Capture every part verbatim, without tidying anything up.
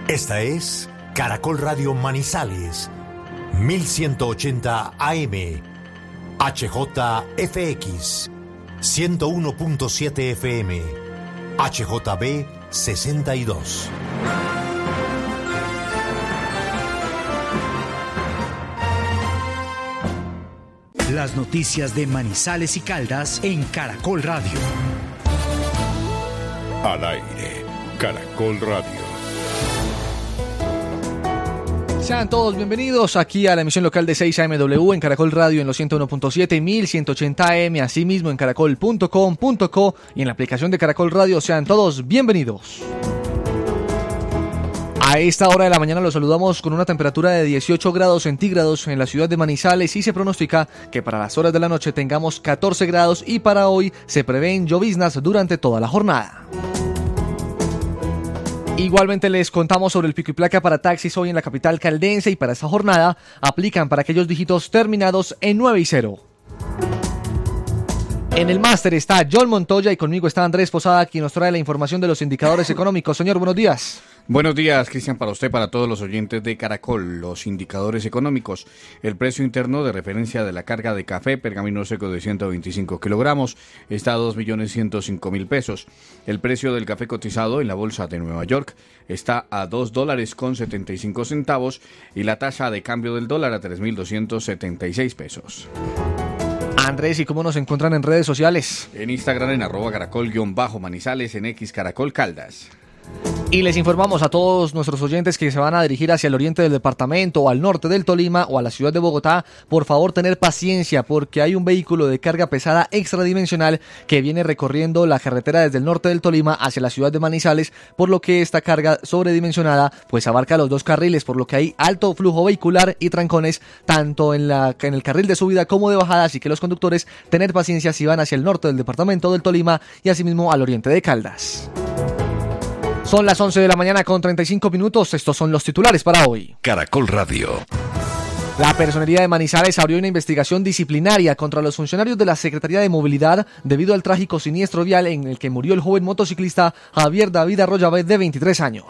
Esta es Caracol Radio Manizales, mil ciento ochenta A M, H J F X, ciento uno punto siete F M, H J B sesenta y dos. Las noticias de Manizales y Caldas en Caracol Radio. Al aire, Caracol Radio. Sean todos bienvenidos aquí a la emisión local de seis A M W en Caracol Radio en los ciento uno punto siete, mil ciento ochenta A M, asimismo en caracol punto com punto co y en la aplicación de Caracol Radio. Sean todos bienvenidos. A esta hora de la mañana los saludamos con una temperatura de dieciocho grados centígrados en la ciudad de Manizales y se pronostica que para las horas de la noche tengamos catorce grados y para hoy se prevén lloviznas durante toda la jornada. Igualmente les contamos sobre el pico y placa para taxis hoy en la capital caldense y para esta jornada aplican para aquellos dígitos terminados en nueve y cero. En el máster está John Montoya y conmigo está Andrés Posada, quien nos trae la información de los indicadores económicos. Señor, buenos días. Buenos días, Cristian, para usted, para todos los oyentes de Caracol. Los indicadores económicos. El precio interno de referencia de la carga de café pergamino seco de ciento veinticinco kilogramos está a dos millones ciento cinco mil pesos. El precio del café cotizado en la bolsa de Nueva York está a dos dólares con setenta y cinco centavos y la tasa de cambio del dólar a tres mil doscientos setenta y seis pesos. Andrés, ¿y cómo nos encuentran en redes sociales? En Instagram en arroba caracol-manizales, en X Caracol Caldas. Y les informamos a todos nuestros oyentes que se van a dirigir hacia el oriente del departamento, o al norte del Tolima, o a la ciudad de Bogotá, por favor tener paciencia, porque hay un vehículo de carga pesada extradimensional que viene recorriendo la carretera desde el norte del Tolima hacia la ciudad de Manizales, por lo que esta carga sobredimensionada pues abarca los dos carriles, por lo que hay alto flujo vehicular y trancones tanto en, la, en el carril de subida como de bajada, así que los conductores tener paciencia si van hacia el norte del departamento del Tolima y asimismo al oriente de Caldas. Son las once de la mañana con treinta y cinco minutos. Estos son los titulares para hoy. Caracol Radio. La Personería de Manizales abrió una investigación disciplinaria contra los funcionarios de la Secretaría de Movilidad debido al trágico siniestro vial en el que murió el joven motociclista Javier David Arroyave, de veintitrés años.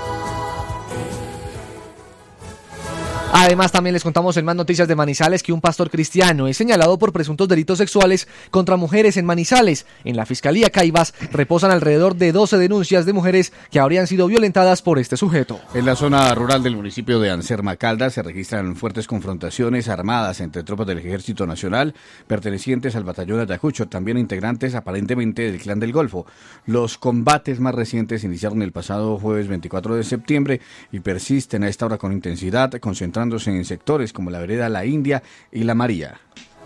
Además, también les contamos en más noticias de Manizales que un pastor cristiano es señalado por presuntos delitos sexuales contra mujeres en Manizales. En la Fiscalía Caivas reposan alrededor de doce denuncias de mujeres que habrían sido violentadas por este sujeto. En la zona rural del municipio de Anserma Caldas se registran fuertes confrontaciones armadas entre tropas del Ejército Nacional pertenecientes al batallón Ayacucho, también integrantes aparentemente del Clan del Golfo. Los combates más recientes iniciaron el pasado jueves veinticuatro de septiembre y persisten a esta hora con intensidad, concentrándose en sectores como la vereda La India y La María.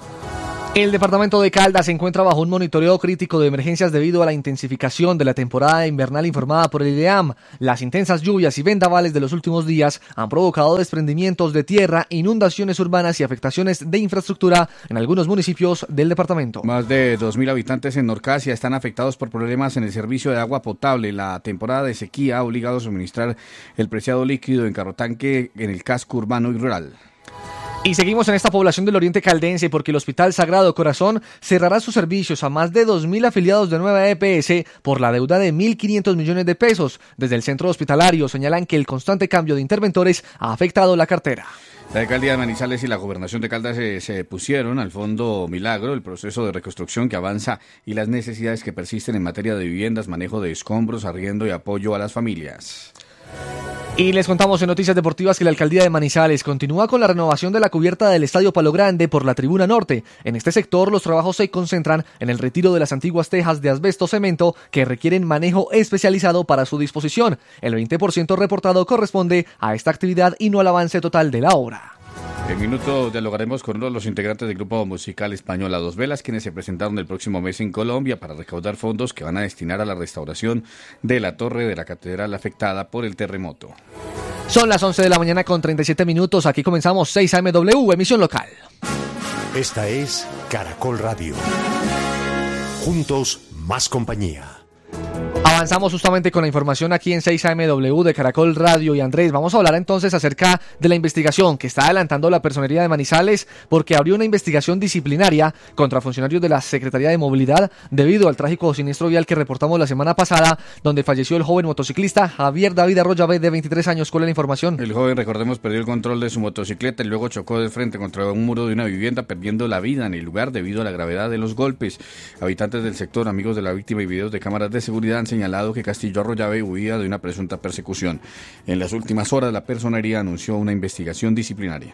El departamento de Caldas se encuentra bajo un monitoreo crítico de emergencias debido a la intensificación de la temporada invernal informada por el I D E A M. Las intensas lluvias y vendavales de los últimos días han provocado desprendimientos de tierra, inundaciones urbanas y afectaciones de infraestructura en algunos municipios del departamento. Más de dos mil habitantes en Norcasia están afectados por problemas en el servicio de agua potable. La temporada de sequía ha obligado a suministrar el preciado líquido en carrotanque en el casco urbano y rural. Y seguimos en esta población del oriente caldense porque el Hospital Sagrado Corazón cerrará sus servicios a más de dos mil afiliados de nueva E P S por la deuda de mil quinientos millones de pesos. Desde el centro hospitalario señalan que el constante cambio de interventores ha afectado la cartera. La alcaldía de Manizales y la gobernación de Caldas se, se pusieron al fondo Milagro el proceso de reconstrucción que avanza y las necesidades que persisten en materia de viviendas, manejo de escombros, arriendo y apoyo a las familias. Y les contamos en Noticias Deportivas que la alcaldía de Manizales continúa con la renovación de la cubierta del Estadio Palo Grande por la tribuna norte. En este sector los trabajos se concentran en el retiro de las antiguas tejas de asbesto cemento que requieren manejo especializado para su disposición. El veinte por ciento reportado corresponde a esta actividad y no al avance total de la obra. En minutos dialogaremos con uno de los integrantes del grupo musical español A Dos Velas, quienes se presentaron el próximo mes en Colombia para recaudar fondos que van a destinar a la restauración de la torre de la catedral afectada por el terremoto. Son las once de la mañana con treinta y siete minutos. Aquí comenzamos seis A M W, emisión local. Esta es Caracol Radio. Juntos, más compañía. avanzamos justamente con la información aquí en seis A M W de Caracol Radio. Y Andrés, vamos a hablar entonces acerca de la investigación que está adelantando la Personería de Manizales, porque abrió una investigación disciplinaria contra funcionarios de la Secretaría de Movilidad debido al trágico siniestro vial que reportamos la semana pasada, donde falleció el joven motociclista Javier David Arroyave, de veintitrés años. ¿Cuál es la información? El joven, recordemos, perdió el control de su motocicleta y luego chocó de frente contra un muro de una vivienda, perdiendo la vida en el lugar debido a la gravedad de los golpes. Habitantes del sector, amigos de la víctima y videos de cámaras de seguridad han señalado que Castillo Arroyave huía de una presunta persecución. En las últimas horas, la Personería anunció una investigación disciplinaria.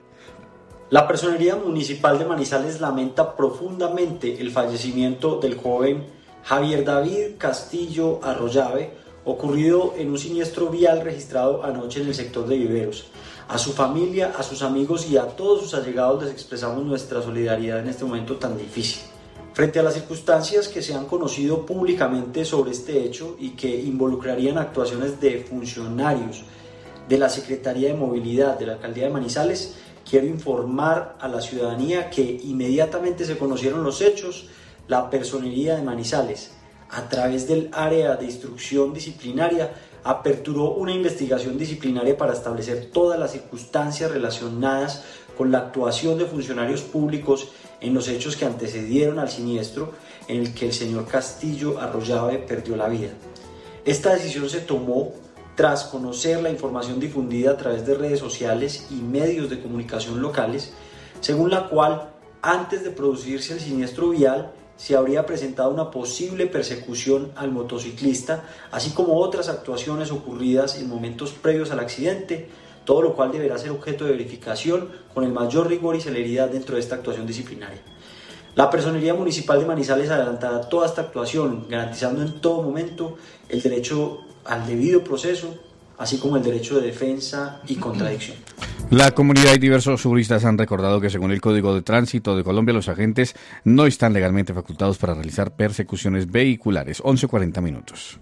La Personería Municipal de Manizales lamenta profundamente el fallecimiento del joven Javier David Castillo Arroyave, ocurrido en un siniestro vial registrado anoche en el sector de Viveros. A su familia, a sus amigos y a todos sus allegados les expresamos nuestra solidaridad en este momento tan difícil. Frente a las circunstancias que se han conocido públicamente sobre este hecho y que involucrarían actuaciones de funcionarios de la Secretaría de Movilidad de la Alcaldía de Manizales, quiero informar a la ciudadanía que inmediatamente se conocieron los hechos, la Personería de Manizales, a través del área de instrucción disciplinaria, aperturó una investigación disciplinaria para establecer todas las circunstancias relacionadas con la actuación de funcionarios públicos en los hechos que antecedieron al siniestro en el que el señor Castillo Arroyave perdió la vida. Esta decisión se tomó tras conocer la información difundida a través de redes sociales y medios de comunicación locales, según la cual, antes de producirse el siniestro vial, se habría presentado una posible persecución al motociclista, así como otras actuaciones ocurridas en momentos previos al accidente, todo lo cual deberá ser objeto de verificación con el mayor rigor y celeridad dentro de esta actuación disciplinaria. La Personería Municipal de Manizales adelantará toda esta actuación, garantizando en todo momento el derecho al debido proceso, así como el derecho de defensa y contradicción. La comunidad y diversos juristas han recordado que según el Código de Tránsito de Colombia, los agentes no están legalmente facultados para realizar persecuciones vehiculares. once cuarenta minutos.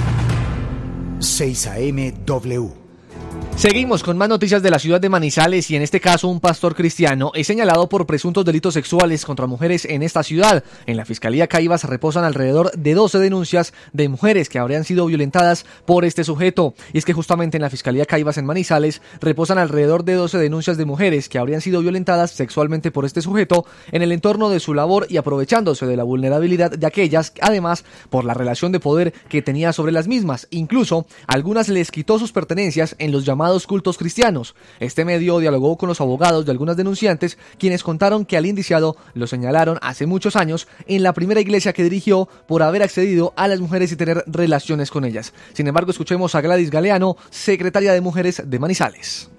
seis A M W. Seguimos con más noticias de la ciudad de Manizales y en este caso un pastor cristiano es señalado por presuntos delitos sexuales contra mujeres en esta ciudad. En la Fiscalía Caivas reposan alrededor de doce denuncias de mujeres que habrían sido violentadas por este sujeto. Y es que justamente en la Fiscalía Caivas en Manizales reposan alrededor de doce denuncias de mujeres que habrían sido violentadas sexualmente por este sujeto en el entorno de su labor y aprovechándose de la vulnerabilidad de aquellas, además por la relación de poder que tenía sobre las mismas. Incluso algunas les quitó sus pertenencias en los llamados cultos cristianos. Este medio dialogó con los abogados de algunas denunciantes, quienes contaron que al indiciado lo señalaron hace muchos años en la primera iglesia que dirigió por haber accedido a las mujeres y tener relaciones con ellas. Sin embargo, escuchemos a Gladys Galeano, secretaria de Mujeres de Manizales.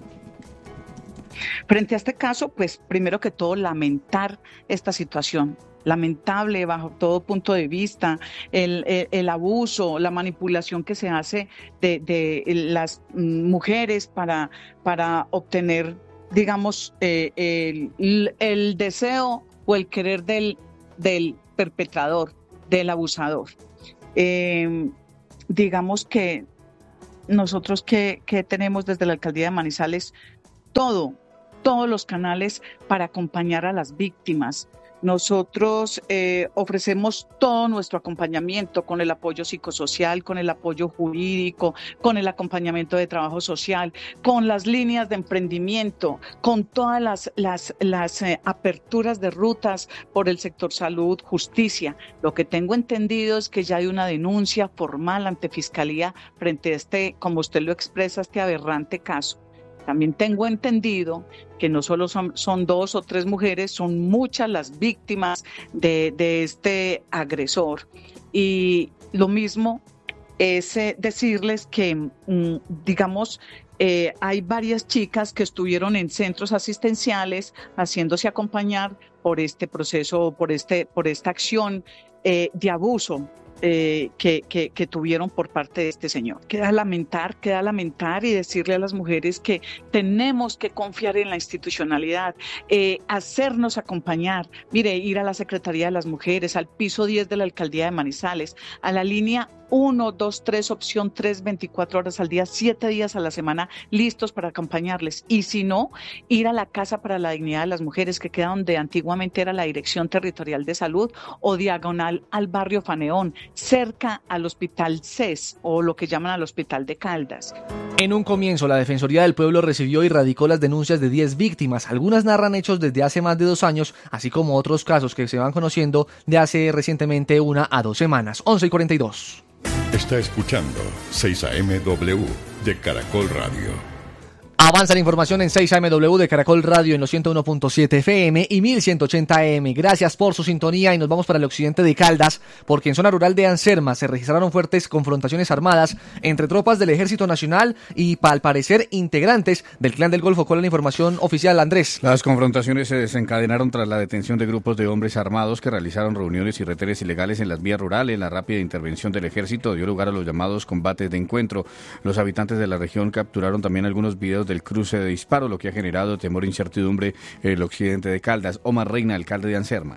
Frente a este caso, pues primero que todo lamentar esta situación. Lamentable bajo todo punto de vista, el, el, el abuso, la manipulación que se hace de, de las mujeres para, para obtener, digamos, eh, el, el deseo o el querer del, del perpetrador, del abusador. Eh, digamos que nosotros que, que tenemos desde la Alcaldía de Manizales todo, todos los canales para acompañar a las víctimas. Nosotros eh, ofrecemos todo nuestro acompañamiento con el apoyo psicosocial, con el apoyo jurídico, con el acompañamiento de trabajo social, con las líneas de emprendimiento, con todas las, las, las eh, aperturas de rutas por el sector salud, justicia. Lo que tengo entendido es que ya hay una denuncia formal ante Fiscalía frente a este, como usted lo expresa, este aberrante caso. También tengo entendido que no solo son, son dos o tres mujeres, son muchas las víctimas de, de este agresor. Y lo mismo es eh, decirles que, mm, digamos, eh, hay varias chicas que estuvieron en centros asistenciales haciéndose acompañar por este proceso, por, este, por esta acción eh, de abuso. Eh, que, que, que tuvieron por parte de este señor. Queda lamentar, queda lamentar y decirle a las mujeres que tenemos que confiar en la institucionalidad, eh, hacernos acompañar, mire, ir a la Secretaría de las Mujeres, al piso diez de la Alcaldía de Manizales, a la línea uno, dos, tres, opción tres, veinticuatro horas al día, siete días a la semana, listos para acompañarles. Y si no, ir a la Casa para la Dignidad de las Mujeres, que queda donde antiguamente era la Dirección Territorial de Salud, o diagonal al barrio Faneón, cerca al Hospital C E S, o lo que llaman al Hospital de Caldas. En un comienzo, la Defensoría del Pueblo recibió y radicó las denuncias de diez víctimas. Algunas narran hechos desde hace más de dos años, así como otros casos que se van conociendo de hace recientemente una a dos semanas. once y cuarenta y dos. Está escuchando seis A M W de Caracol Radio. Avanza la información en seis A M W de Caracol Radio en los ciento uno punto siete F M y mil ciento ochenta A M. Gracias por su sintonía y nos vamos para el occidente de Caldas, porque en zona rural de Anserma se registraron fuertes confrontaciones armadas entre tropas del Ejército Nacional y, al parecer, integrantes del Clan del Golfo. ¿Cuál es la información oficial, Andrés? Las confrontaciones se desencadenaron tras la detención de grupos de hombres armados que realizaron reuniones y retenes ilegales en las vías rurales. La rápida intervención del Ejército dio lugar a los llamados combates de encuentro. Los habitantes de la región capturaron también algunos videos del cruce de disparos, lo que ha generado temor e incertidumbre en el occidente de Caldas. Omar Reina, alcalde de Anserma.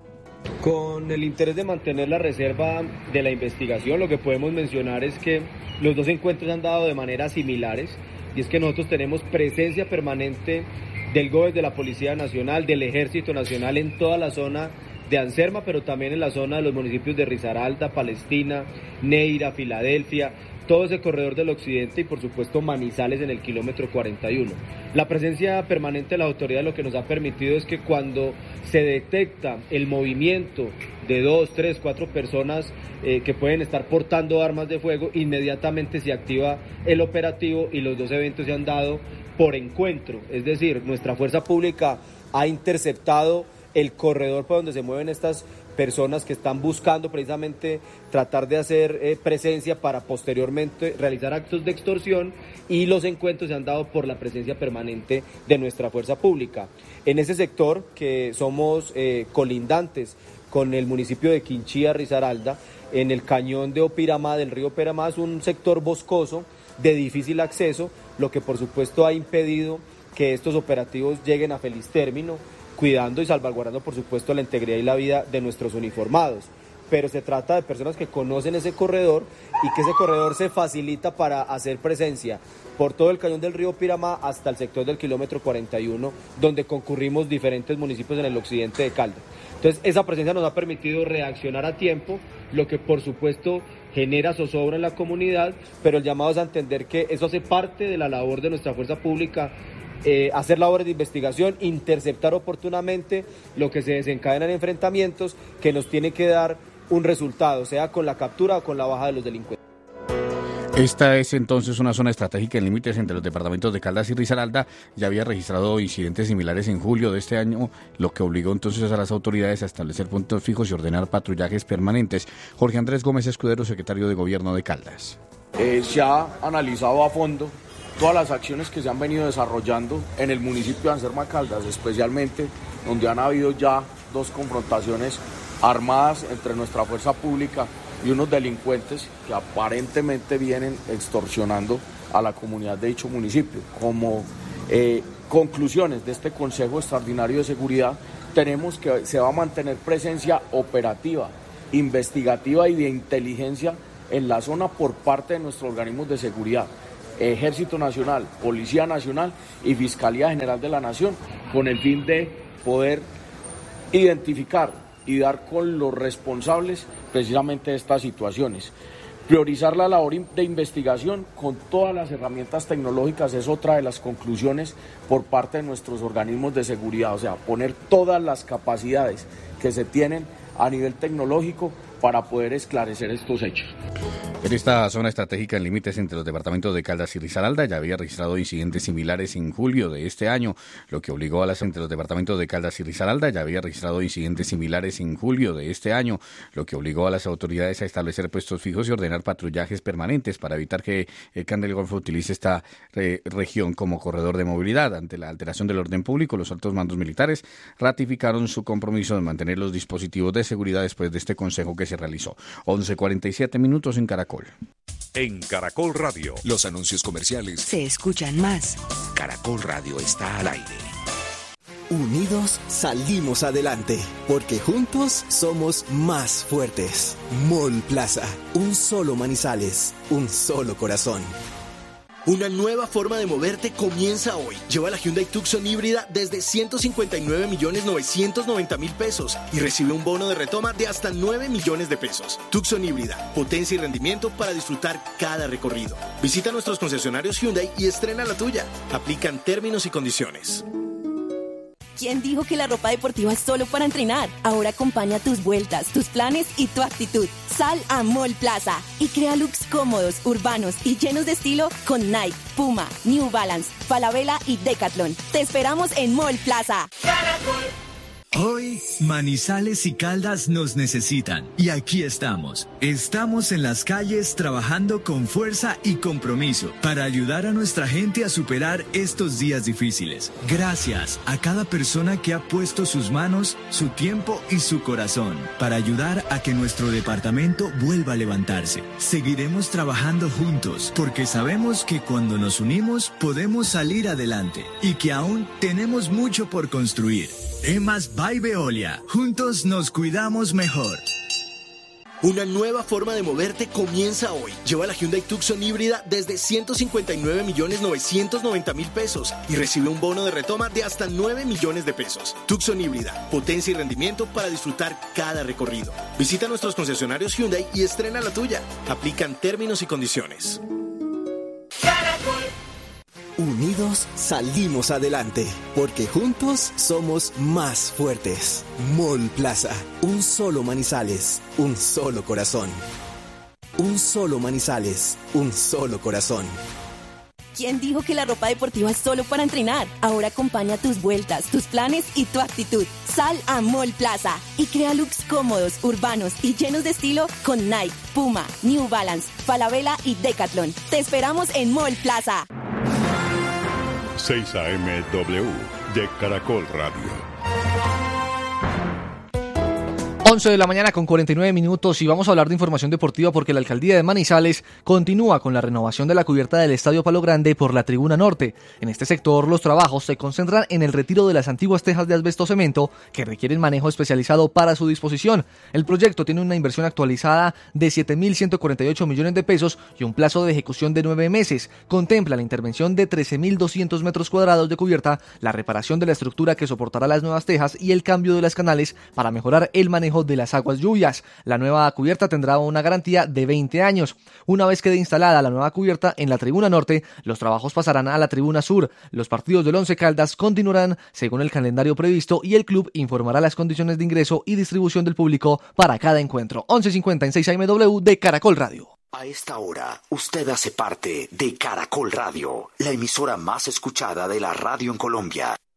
Con el interés de mantener la reserva de la investigación, lo que podemos mencionar es que los dos encuentros se han dado de maneras similares, y es que nosotros tenemos presencia permanente del GOES, de la Policía Nacional, del Ejército Nacional en toda la zona de Anserma, pero también en la zona de los municipios de Risaralda, Palestina, Neira, Filadelfia, todo ese corredor del occidente y por supuesto Manizales en el kilómetro cuarenta y uno. La presencia permanente de la autoridad lo que nos ha permitido es que cuando se detecta el movimiento de dos, tres, cuatro personas eh, que pueden estar portando armas de fuego, inmediatamente se activa el operativo y los dos eventos se han dado por encuentro, es decir, nuestra fuerza pública ha interceptado el corredor por donde se mueven estas personas que están buscando precisamente tratar de hacer eh, presencia para posteriormente realizar actos de extorsión, y los encuentros se han dado por la presencia permanente de nuestra fuerza pública. En ese sector, que somos eh, colindantes con el municipio de Quinchía, Risaralda, en el cañón de Opiramá, del río Opiramá, es un sector boscoso de difícil acceso, lo que por supuesto ha impedido que estos operativos lleguen a feliz término, cuidando y salvaguardando por supuesto la integridad y la vida de nuestros uniformados. Pero se trata de personas que conocen ese corredor y que ese corredor se facilita para hacer presencia por todo el cañón del río Piramá hasta el sector del kilómetro cuarenta y uno, donde concurrimos diferentes municipios en el occidente de Caldas. Entonces esa presencia nos ha permitido reaccionar a tiempo, lo que por supuesto genera zozobra en la comunidad, pero el llamado es a entender que eso hace parte de la labor de nuestra fuerza pública. Eh, hacer labores de investigación, interceptar oportunamente lo que se desencadenan enfrentamientos que nos tiene que dar un resultado, sea con la captura o con la baja de los delincuentes. Esta es entonces una zona estratégica en límites entre los departamentos de Caldas y Risaralda. Ya había registrado incidentes similares en julio de este año, lo que obligó entonces a las autoridades a establecer puntos fijos y ordenar patrullajes permanentes. Jorge Andrés Gómez Escudero, secretario de Gobierno de Caldas. Eh, se ha analizado a fondo todas las acciones que se han venido desarrollando en el municipio de Anserma Caldas, especialmente donde han habido ya dos confrontaciones armadas entre nuestra fuerza pública y unos delincuentes que aparentemente vienen extorsionando a la comunidad de dicho municipio. Como eh, conclusiones de este Consejo Extraordinario de Seguridad, tenemos que se va a mantener presencia operativa, investigativa y de inteligencia en la zona por parte de nuestros organismos de seguridad, Ejército Nacional, Policía Nacional y Fiscalía General de la Nación, con el fin de poder identificar y dar con los responsables precisamente de estas situaciones. Priorizar la labor de investigación con todas las herramientas tecnológicas es otra de las conclusiones por parte de nuestros organismos de seguridad, o sea, poner todas las capacidades que se tienen a nivel tecnológico para poder esclarecer estos hechos. En esta zona estratégica en límites entre los departamentos de Caldas y Risaralda ya había registrado incidentes similares en julio de este año, lo que obligó a las entre los departamentos de Caldas y Risaralda ya había registrado incidentes similares en julio de este año, lo que obligó a las autoridades a establecer puestos fijos y ordenar patrullajes permanentes para evitar que el Clan del Golfo utilice esta eh, región como corredor de movilidad. Ante la alteración del orden público, los altos mandos militares ratificaron su compromiso de mantener los dispositivos de seguridad después de este consejo que se realizó. once cuarenta y siete minutos en Caracol. En Caracol Radio, los anuncios comerciales se escuchan más. Caracol Radio está al aire. Unidos salimos adelante, porque juntos somos más fuertes. Mall Plaza, un solo Manizales, un solo corazón. Una nueva forma de moverte comienza hoy. Lleva la Hyundai Tucson híbrida desde ciento cincuenta y nueve millones novecientos noventa mil pesos y recibe un bono de retoma de hasta nueve millones de pesos. Tucson híbrida, potencia y rendimiento para disfrutar cada recorrido. Visita nuestros concesionarios Hyundai y estrena la tuya. Aplican términos y condiciones. ¿Quién dijo que la ropa deportiva es solo para entrenar? Ahora acompaña tus vueltas, tus planes y tu actitud. Sal a Mall Plaza y crea looks cómodos, urbanos y llenos de estilo con Nike, Puma, New Balance, Falabella y Decathlon. Te esperamos en Mall Plaza. Hoy, Manizales y Caldas nos necesitan. Y aquí estamos. Estamos en las calles trabajando con fuerza y compromiso para ayudar a nuestra gente a superar estos días difíciles. Gracias a cada persona que ha puesto sus manos, su tiempo y su corazón para ayudar a que nuestro departamento vuelva a levantarse. Seguiremos trabajando juntos porque sabemos que cuando nos unimos podemos salir adelante y que aún tenemos mucho por construir. Emas by Veolia. Juntos nos cuidamos mejor. Una nueva forma de moverte comienza hoy. Lleva la Hyundai Tucson híbrida desde ciento cincuenta y nueve millones novecientos noventa mil pesos y recibe un bono de retoma de hasta nueve millones de pesos. Tucson híbrida, potencia y rendimiento para disfrutar cada recorrido. Visita nuestros concesionarios Hyundai y estrena la tuya. Aplican términos y condiciones. Unidos salimos adelante, porque juntos somos más fuertes. Mall Plaza, un solo Manizales, un solo corazón. Un solo Manizales, un solo corazón. ¿Quién dijo que la ropa deportiva es solo para entrenar? Ahora acompaña tus vueltas, tus planes y tu actitud. Sal a Mall Plaza y crea looks cómodos, urbanos y llenos de estilo con Nike, Puma, New Balance, Falabella y Decathlon. Te esperamos en Mall Plaza. seis A M W de Caracol Radio. once de la mañana con cuarenta y nueve minutos y vamos a hablar de información deportiva porque la alcaldía de Manizales continúa con la renovación de la cubierta del Estadio Palo Grande por la tribuna norte. En este sector los trabajos se concentran en el retiro de las antiguas tejas de asbesto cemento que requieren manejo especializado para su disposición. El proyecto tiene una inversión actualizada de siete mil ciento cuarenta y ocho millones de pesos y un plazo de ejecución de nueve meses. Contempla la intervención de trece mil doscientos metros cuadrados de cubierta, la reparación de la estructura que soportará las nuevas tejas y el cambio de las canales para mejorar el manejo de las aguas lluvias. La nueva cubierta tendrá una garantía de veinte años. Una vez quede instalada la nueva cubierta en la tribuna norte, los trabajos pasarán a la tribuna sur. Los partidos del Once Caldas continuarán según el calendario previsto y el club informará las condiciones de ingreso y distribución del público para cada encuentro. once cincuenta en seis A M W de Caracol Radio. A esta hora, usted hace parte de Caracol Radio, la emisora más escuchada de la radio en Colombia.